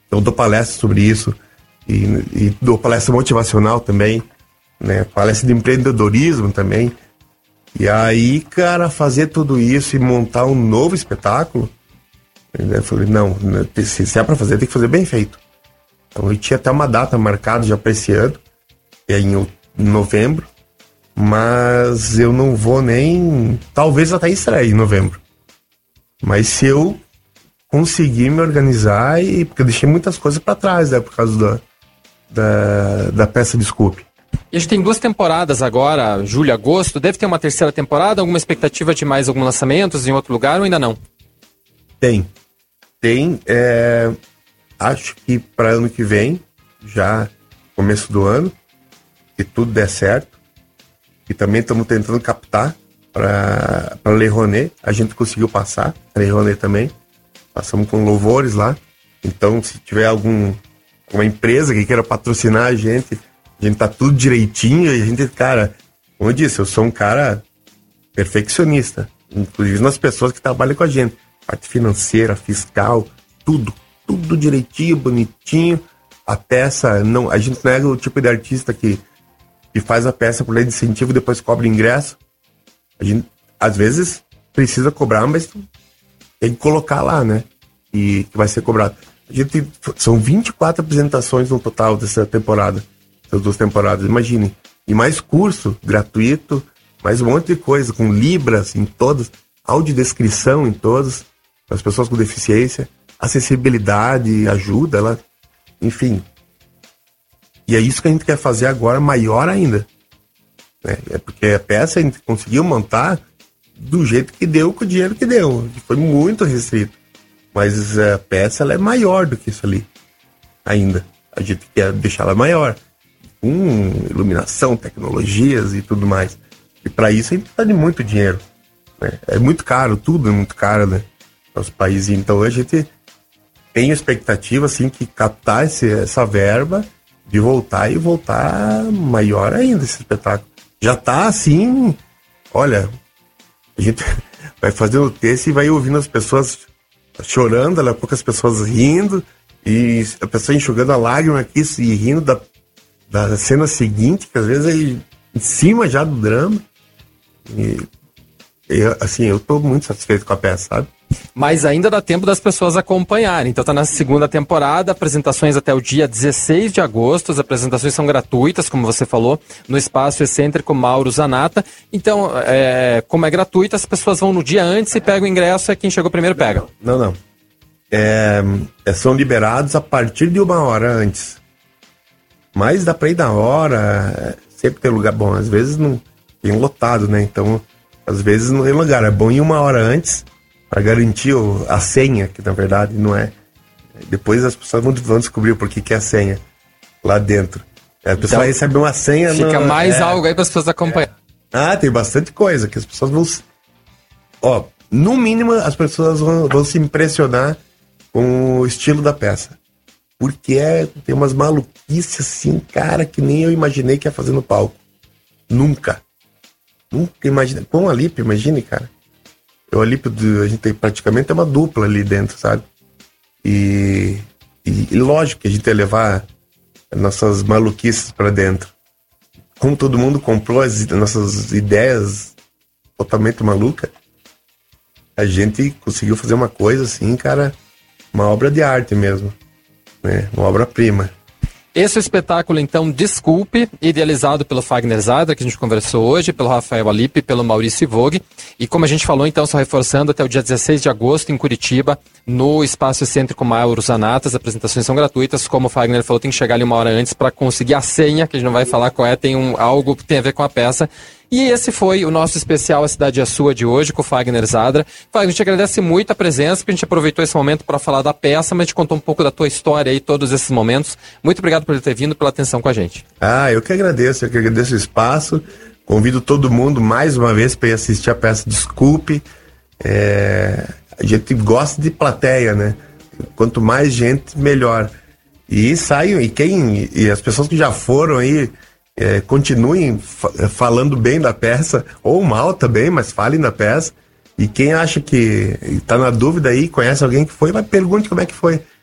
Então dou palestra sobre isso e dou palestra motivacional também, né? Palestra de empreendedorismo também. E aí, cara, fazer tudo isso e montar um novo espetáculo, eu falei, não, se é pra fazer, tem que fazer bem feito. Então eu tinha até uma data marcada já pra esse ano, em novembro, mas eu não vou nem... Talvez até estreie em novembro. Mas se eu conseguir me organizar, porque eu deixei muitas coisas pra trás, né, por causa da peça Desculpe. E a gente tem 2 temporadas agora, julho e agosto. Deve ter uma terceira temporada? Alguma expectativa de mais alguns lançamentos em outro lugar ou ainda não? Tem. Acho que para ano que vem, já começo do ano, que tudo der certo. E também estamos tentando captar para Lei Rouanet. A gente conseguiu passar, a Lei Rouanet também. Passamos com louvores lá. Então, se tiver uma empresa que queira patrocinar a gente tá tudo direitinho. E a gente, cara, como eu disse, eu sou um cara perfeccionista. Inclusive nas pessoas que trabalham com a gente. Parte financeira, fiscal, tudo direitinho, bonitinho. A peça, não, a gente não é o tipo de artista que faz a peça por lei de incentivo e depois cobra ingresso. A gente, às vezes, precisa cobrar, mas tem que colocar lá, né? E que vai ser cobrado. São 24 apresentações no total dessa temporada, essas 2 temporadas, imaginem. E mais curso gratuito, mais um monte de coisa, com libras em todas, audiodescrição em todas, para as pessoas com deficiência, acessibilidade, ajuda, enfim. E é isso que a gente quer fazer agora, maior ainda. Né? É porque a peça a gente conseguiu montar do jeito que deu, com o dinheiro que deu. Que foi muito restrito. Mas a peça ela é maior do que isso ali. Ainda. A gente quer deixá-la maior. Com iluminação, tecnologias e tudo mais. E para isso a gente precisa de muito dinheiro. Né? É muito caro, tudo é muito caro, né? Nosso país. Então a gente tem a expectativa, assim, que captar essa verba de voltar e voltar maior ainda esse espetáculo. Já tá assim, olha, a gente vai fazendo o texto e vai ouvindo as pessoas chorando, daqui a pouco as pessoas rindo, e a pessoa enxugando a lágrima aqui e rindo da cena seguinte, que às vezes é em cima já do drama. E assim, eu tô muito satisfeito com a peça, sabe? Mas ainda dá tempo das pessoas acompanharem. Então tá na segunda temporada, apresentações até o dia 16 de agosto. As apresentações são gratuitas, como você falou, no Espaço Excêntrico Mauro Zanata. Então, como é gratuito, as pessoas vão no dia antes e pegam o ingresso, quem chegou primeiro pega. Não. São liberados a partir de 1 hora antes. Mas dá pra ir na hora, sempre tem lugar bom. Às vezes não tem lotado, né? Então, às vezes não tem lugar. É bom ir 1 hora antes, para garantir a senha, que na verdade não é. Depois as pessoas vão descobrir por que é a senha lá dentro. A pessoa vai receber uma senha... Fica mais algo aí para as pessoas acompanhar. Tem bastante coisa que as pessoas vão... no mínimo as pessoas vão se impressionar com o estilo da peça. Porque tem umas maluquices assim, cara, que nem eu imaginei que ia fazer no palco. Nunca imaginei. Com o Alípio, imagine, cara. O Alípio, a gente tem praticamente uma dupla ali dentro, sabe? E lógico que a gente ia levar nossas maluquices pra dentro. Como todo mundo comprou as nossas ideias totalmente malucas, a gente conseguiu fazer uma coisa assim, cara, uma obra de arte mesmo, né? Uma obra-prima. Esse é o espetáculo, então, Desculpe, idealizado pelo Fagner Zadra, que a gente conversou hoje, pelo Rafael Alípio e pelo Maurício Vogue. E como a gente falou, então, só reforçando, até o dia 16 de agosto, em Curitiba, no Espaço Excêntrico Mauro Zanata. As apresentações são gratuitas. Como o Fagner falou, tem que chegar ali 1 hora antes para conseguir a senha, que a gente não vai falar qual é, tem algo que tem a ver com a peça. E esse foi o nosso especial A Cidade é Sua de hoje, com o Fagner Zadra. Fagner, a gente agradece muito a presença, porque a gente aproveitou esse momento para falar da peça, mas a gente contou um pouco da tua história aí, todos esses momentos. Muito obrigado por ter vindo, pela atenção com a gente. Eu que agradeço o espaço. Convido todo mundo mais uma vez para ir assistir a peça Desculpe. A gente gosta de plateia, né? Quanto mais gente, melhor. E saiam, e as pessoas que já foram aí, continuem falando bem da peça, ou mal também, mas falem da peça. E quem acha que está na dúvida aí, conhece alguém que foi, vai pergunte como é que foi.